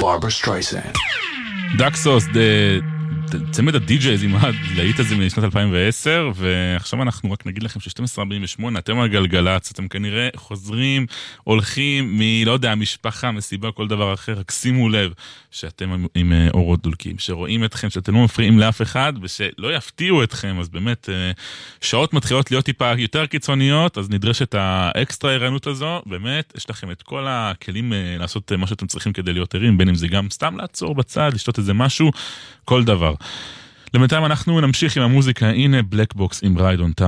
Barbara Streisand. דקסוס, צמד הדי-ג'ייז עם הלהיט הזה משנת 2010, ועכשיו אנחנו רק נגיד לכם ש-12:48, אתם הגלגלץ, אתם כנראה חוזרים, הולכים לא יודע, משפחה, מסיבה, כל דבר אחר, רק שימו לב שאתם עם אורות דולקים, שרואים אתכם, שאתם לא מפריעים לאף אחד, ושלא יפתיעו אתכם, אז באמת שעות מתחילות להיות טיפה יותר קיצוניות, אז נדרשת האקסטרה ערנות הזו, באמת יש לכם את כל הכלים לעשות מה שאתם צריכים כדי להיות ערים, בין אם זה גם סתם לעצור בצד, לשתות איזה משהו, כל דבר. למתיים אנחנו נמשיך עם המוזיקה, הנה בלק בוקס עם Ride on Time.